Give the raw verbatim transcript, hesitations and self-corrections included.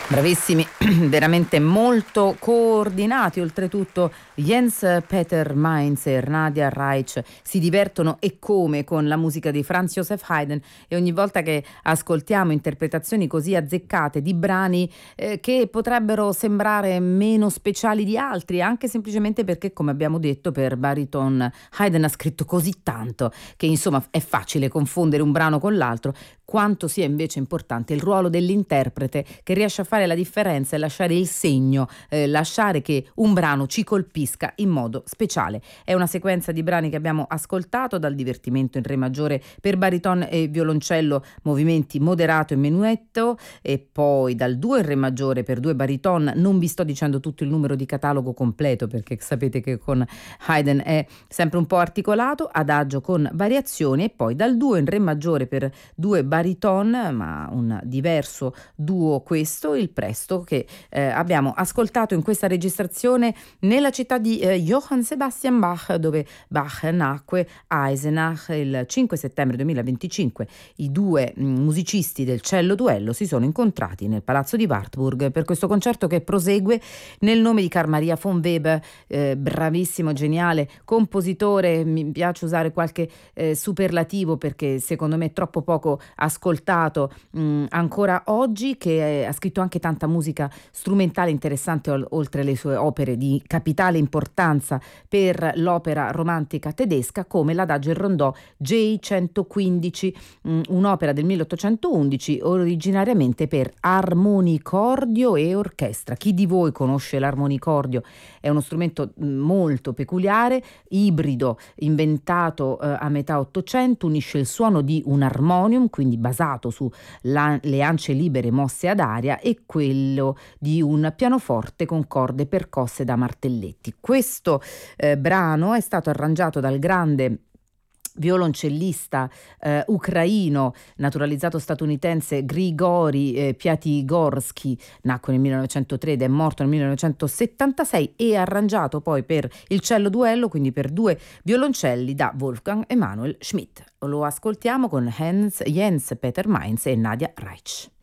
Bravissimi, veramente molto coordinati. Oltretutto Jens Peter Mainz e Nadia Reich si divertono e come con la musica di Franz Joseph Haydn, e ogni volta che ascoltiamo interpretazioni così azzeccate di brani eh, che potrebbero sembrare meno speciali di altri, anche semplicemente perché, come abbiamo detto, per bariton Haydn ha scritto così tanto che insomma è facile confondere un brano con l'altro, quanto sia invece importante il ruolo dell'interprete che riesce a fare la differenza e lasciare il segno, eh, lasciare che un brano ci colpisca in modo speciale. È una sequenza di brani che abbiamo ascoltato, dal divertimento in re maggiore per bariton e violoncello, movimenti moderato e menuetto, e poi dal due in re maggiore per due bariton. Non vi sto dicendo tutto il numero di catalogo completo perché sapete che con Haydn è sempre un po' articolato, adagio con variazioni, e poi dal due in re maggiore per due bariton, ma un diverso duo questo, il Presto, che eh, abbiamo ascoltato in questa registrazione nella città di eh, Johann Sebastian Bach, dove Bach nacque a Eisenach il cinque settembre duemilaventicinque. I due mh, musicisti del cello duello si sono incontrati nel palazzo di Wartburg per questo concerto che prosegue nel nome di Carl Maria von Weber, eh, bravissimo, geniale compositore. Mi piace usare qualche eh, superlativo perché secondo me è troppo poco ascoltato mh, ancora oggi, che ha scritto anche tanta musica strumentale interessante, oltre alle sue opere di capitale importanza per l'opera romantica tedesca, come l'Adagio e il Rondò J centoquindici, mh, un'opera del milleottocentoundici originariamente per armonicordio e orchestra. Chi di voi conosce l'armonicordio? È uno strumento molto peculiare, ibrido, inventato eh, a metà Ottocento, unisce il suono di un armonium, quindi basato sulle ance libere mosse ad aria, e quello di un pianoforte con corde percosse da martelletti. Questo eh, brano è stato arrangiato dal grande violoncellista eh, ucraino naturalizzato statunitense Grigori eh, Piatigorsky. Nacque nel millenovecentotre ed è morto nel millenovecentosettantasei, e arrangiato poi per il cello duello, quindi per due violoncelli, da Wolfgang Emanuel Schmidt. Lo ascoltiamo con Hans, Jens Peter Mainz e Nadia Reich.